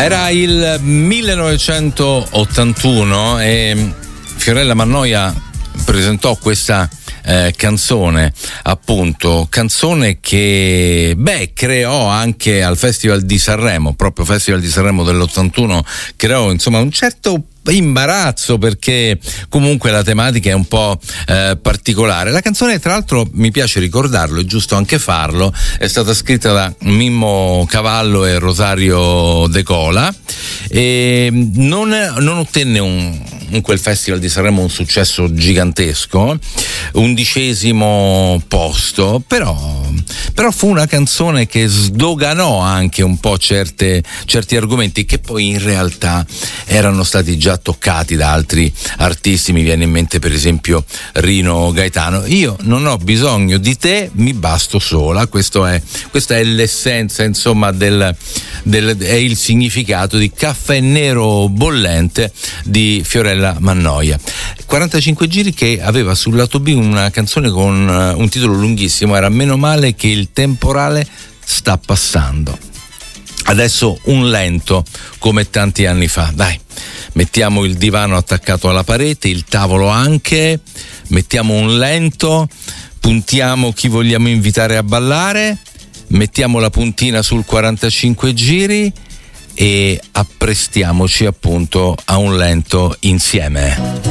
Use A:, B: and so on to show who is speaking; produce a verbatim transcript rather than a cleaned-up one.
A: Era il millenovecentottantuno e Fiorella Mannoia presentò questa eh, canzone, appunto, canzone che beh creò anche al Festival di Sanremo, proprio Festival di Sanremo dell'ottantuno, creò insomma un certo imbarazzo perché comunque la tematica è un po' eh, particolare. La canzone, tra l'altro, mi piace ricordarlo, è giusto anche farlo, è stata scritta da Mimmo Cavallo e Rosario De Cola e non, non ottenne un, in quel Festival di Sanremo un successo gigantesco, undicesimo posto, però, però fu una canzone che sdoganò anche un po' certe, certi argomenti che poi in realtà erano stati già toccati da altri artisti. Mi viene in mente per esempio Rino Gaetano. Io non ho bisogno di te, mi basto sola. Questo è, questa è l'essenza, insomma, del, del è il significato di Caffè Nero Bollente di Fiorella Mannoia. quarantacinque giri, che aveva sul lato B una canzone con un titolo lunghissimo, era Meno male che il temporale sta passando. Adesso un lento come tanti anni fa, dai. Mettiamo il divano attaccato alla parete, il tavolo anche, mettiamo un lento, puntiamo chi vogliamo invitare a ballare, mettiamo la puntina sul quarantacinque giri e apprestiamoci appunto a un lento insieme.